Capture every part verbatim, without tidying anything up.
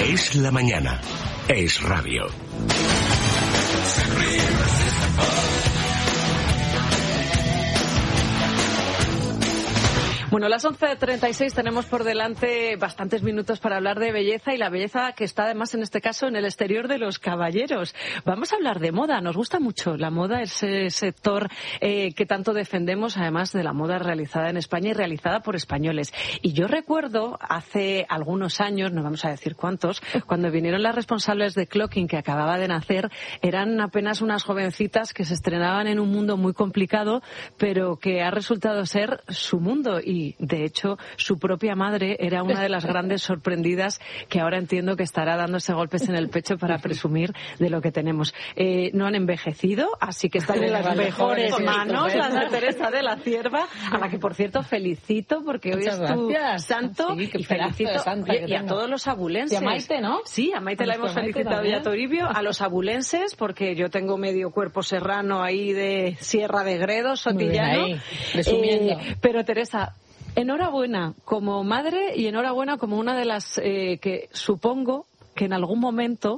Es la mañana. Es radio. Bueno, a las once treinta y seis tenemos por delante bastantes minutos para hablar de belleza, y la belleza que está además en este caso en el exterior de los caballeros. Vamos a hablar de moda. Nos gusta mucho la moda, ese sector eh, que tanto defendemos, además de la moda realizada en España y realizada por españoles. Y yo recuerdo hace algunos años, no vamos a decir cuántos, cuando vinieron las responsables de Clocking, que acababa de nacer, eran apenas unas jovencitas que se estrenaban en un mundo muy complicado, pero que ha resultado ser su mundo. Y de hecho su propia madre era una de las grandes sorprendidas, que ahora entiendo que estará dándose golpes en el pecho para presumir de lo que tenemos. Eh, no han envejecido, así que están en las mejores manos, la Ana Teresa de la Cierva, a la que por cierto felicito porque hoy Muchas es tu gracias. santo, Sí, y felicito y, y a todos los abulenses. Y a Maite, ¿no? Sí, a Maite A la hemos Maite felicitado también. y a Toribio, a los abulenses, porque yo tengo medio cuerpo serrano ahí de Sierra de Gredos, sotillano. Muy bien, ahí, resumiendo. Eh, pero Teresa, enhorabuena como madre y enhorabuena como una de las eh, que supongo que en algún momento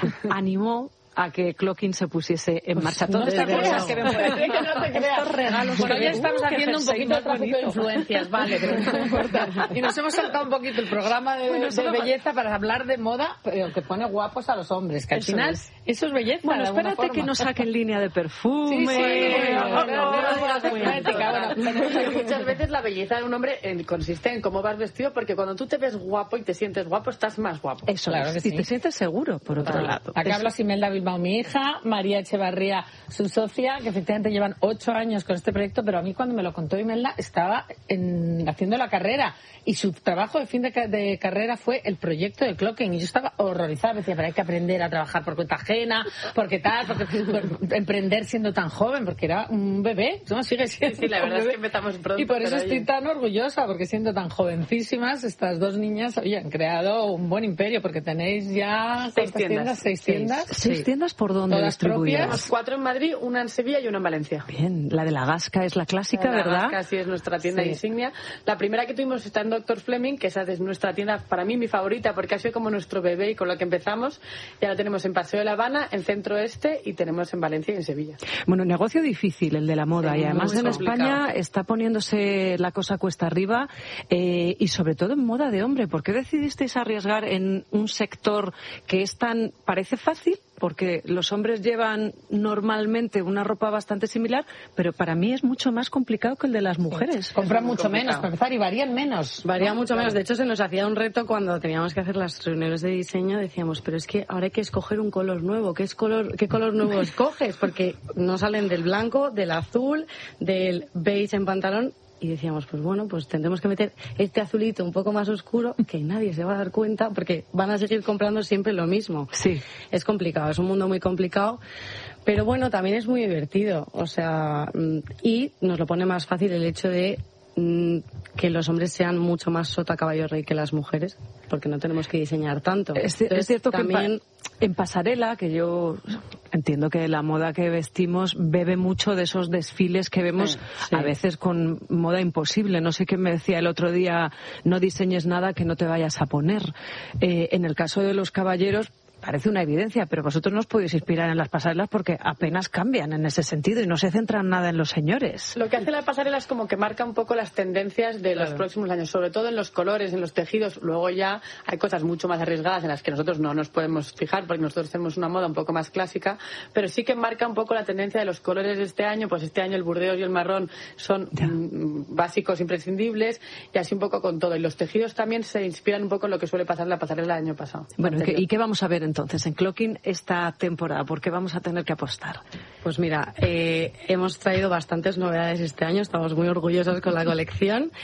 animó a que Clocking se pusiese en marcha. No Todas te estas creas. cosas que ven por aquí, Que no te creas. estos regalos. Bueno, que ya ven. estamos Uh, qué haciendo un jersey poquito de más tráfico de bonito. influencias, vale, pero no importa. Y nos hemos saltado un poquito el programa de, Bueno, de solo- belleza para hablar de moda, pero que pone guapos a los hombres, que al Eso final es. eso es belleza. Bueno, de alguna espérate forma. que nos saquen línea de perfume. Sí, sí, bueno, Oh, bueno, oh, bueno, oh, cosmética, bueno, Tenemos aquí muchas veces la belleza de un hombre en- consiste en cómo vas vestido, porque cuando tú te ves guapo y te sientes guapo, estás más guapo. Eso Claro es. que Y sí. te sientes seguro, por otro Claro. lado. Acá Eso. habla Imelda Bilbao, mi hija, María Echevarría, su socia, que efectivamente llevan ocho años con este proyecto, pero a mí cuando me lo contó Imelda estaba en, haciendo la carrera, y su trabajo de fin de, ca- de carrera fue el proyecto de Clocking, y yo estaba horrorizada, me decía, pero hay que aprender a trabajar por cuenta ajena, porque tal, porque por emprender siendo tan joven, porque era un bebé, ¿no? Sigue siendo Sí, la un verdad es bebé. que empezamos pronto. Y por eso pero estoy oye. tan orgullosa, porque siendo tan jovencísimas, estas dos niñas, oye, han creado un buen imperio, porque tenéis ya Seis ¿cuántas tiendas. Seis Seis. tiendas. ¿Seis Sí. tiendas por dónde Todas distribuidas? propias. Cuatro en Madrid, una en Sevilla y una en Valencia. Bien, la de la Gasca es la clásica, La ¿verdad? Vasca, sí, es nuestra tienda Sí. insignia. La primera que tuvimos está en Doctor Fleming, que esa es nuestra tienda, para mí mi favorita, porque ha sido como nuestro bebé y con lo que empezamos. Ya la tenemos en Paseo de La Habana, en Centro Este, y tenemos en Valencia y en Sevilla. Bueno, negocio difícil el de la moda, Sí, y además muy en complicado. España está poniéndose la cosa cuesta arriba, eh, y sobre todo en moda de hombre. ¿Por qué decidisteis arriesgar en un sector que es tan, parece fácil? Porque los hombres llevan normalmente una ropa bastante similar, pero para mí es mucho más complicado que el de las mujeres. Compran muy mucho complicado. menos, para empezar, y varían menos. Varía ¿no? mucho menos. De hecho, se nos hacía un reto cuando teníamos que hacer las reuniones de diseño. Decíamos, pero es que ahora hay que escoger un color nuevo. ¿Qué, es color, qué color nuevo escoges? Porque no salen del blanco, del azul, del beige en pantalón. Y decíamos, pues bueno, pues tendremos que meter este azulito un poco más oscuro, que nadie se va a dar cuenta, porque van a seguir comprando siempre lo mismo. Sí. Es complicado, es un mundo muy complicado, pero bueno, también es muy divertido. O sea, mm, y nos lo pone más fácil el hecho de mm, que los hombres sean mucho más sota caballo rey que las mujeres, porque no tenemos que diseñar tanto. Es, ci- es Entonces, cierto también que en, pa- en pasarela, que yo entiendo que la moda que vestimos bebe mucho de esos desfiles que vemos, sí. a veces con moda imposible. No sé qué me decía el otro día, no diseñes nada que no te vayas a poner. Eh, en el caso de los caballeros, parece una evidencia, pero vosotros no os podéis inspirar en las pasarelas porque apenas cambian en ese sentido y no se centran nada en los señores. Lo que hace la pasarela es como que marca un poco las tendencias de los Claro. próximos años, sobre todo en los colores, en los tejidos. Luego ya hay cosas mucho más arriesgadas en las que nosotros no nos podemos fijar porque nosotros tenemos una moda un poco más clásica, pero sí que marca un poco la tendencia de los colores de este año. Pues este año el burdeos y el marrón son mm, básicos, imprescindibles, y así un poco con todo. Y los tejidos también se inspiran un poco en lo que suele pasar en la pasarela el año pasado. Bueno, ¿y qué, Anterior. y qué vamos a ver entonces en Clocking esta temporada? ¿Por qué vamos a tener que apostar? Pues mira, eh, hemos traído bastantes novedades este año, estamos muy orgullosos con la colección.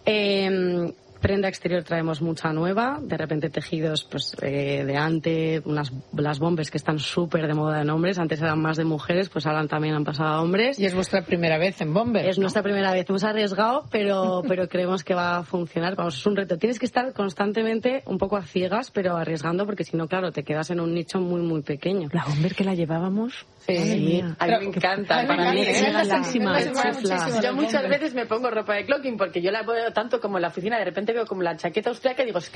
Eh, prenda exterior traemos mucha nueva, de repente tejidos pues eh, de ante, unas, las bombers que están súper de moda en hombres, antes eran más de mujeres, pues ahora también han pasado a hombres. Y es vuestra primera vez en Bomber. Es nuestra primera vez, hemos arriesgado, pero, pero creemos que va a funcionar. Vamos, es un reto. Tienes que estar constantemente un poco a ciegas, pero arriesgando, porque si no, claro, te quedas en un nicho muy, muy pequeño. La bomber que la llevábamos. Sí. Madre mía. A mí me encanta. A mí me Para mí encanta, es me encanta, regalísima, me encanta chifla. muchísimo Yo los muchas Bomber. veces me pongo ropa de Clocking porque yo la veo tanto como en la oficina, de repente veo como la chaqueta austriaca y digo, es que